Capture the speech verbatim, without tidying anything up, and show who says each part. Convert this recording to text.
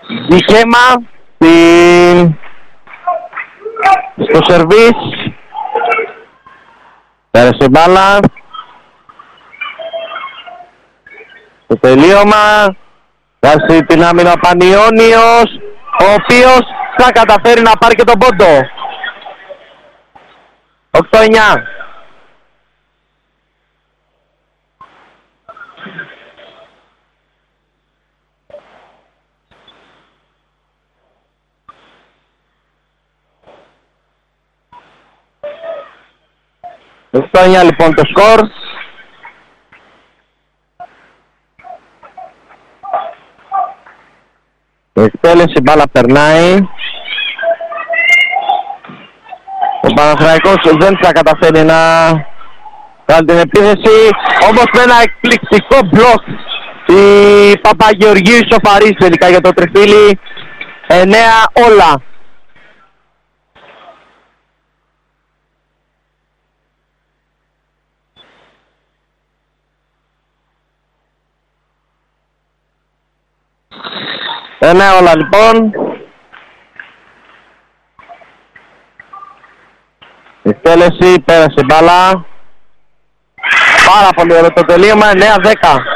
Speaker 1: Δικαίμα στην... στο σερβίς. Πέρασε μπάλα. Το τελείωμα. Βάζει την άμυνα ο Πανιώνιος, ο οποίος θα καταφέρει να πάρει και τον πόντο. οκτώ εννιά. οκτώ εννιά λοιπόν το σκορ. Η εκτέλεση, μπάλα περνάει. Ο Παναθηναϊκός δεν θα καταφέρει να κάνει την επίθεση, όμως με ένα εκπληκτικό μπλοκ η Παπαγεωργίου ισοφαρίζει τελικά για το τριφύλι. εννέα όλα. εννέα όλα λοιπόν. Η εκτέλεση, πέρασε μπάλα. Πάρα πολύ ωραίο το τελείωμα, εννέα δέκα.